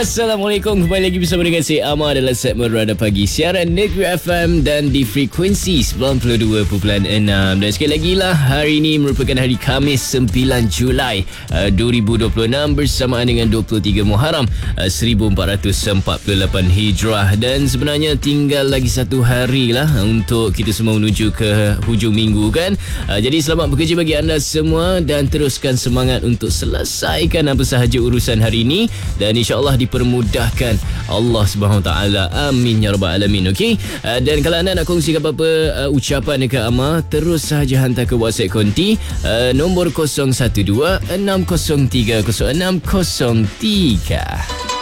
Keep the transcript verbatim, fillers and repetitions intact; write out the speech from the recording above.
Assalamualaikum, kembali lagi bersama dengan saya Amar dalam segmen Radar Pagi siaran Negeri F M dan di frekuensi sembilan puluh dua perpuluhan enam. Dan sekali lagi lah, hari ini merupakan hari Khamis sembilan Julai uh, dua ribu dua puluh enam bersamaan dengan dua puluh tiga Muharram uh, seribu empat ratus empat puluh lapan Hijrah. Dan sebenarnya tinggal lagi satu hari lah untuk kita semua menuju ke hujung minggu kan. uh, Jadi selamat bekerja bagi anda semua dan teruskan semangat untuk selesaikan apa sahaja urusan hari ini, dan insya-Allah dipermudahkan Allah Subhanahu Wa Taala. Amin ya rabbal alamin. Okey. Uh, dan kalau anda nak kongsikan apa-apa uh, ucapan dekat Amar, terus sahaja hantar ke WhatsApp konti uh, nombor kosong satu dua enam kosong tiga kosong enam kosong tiga.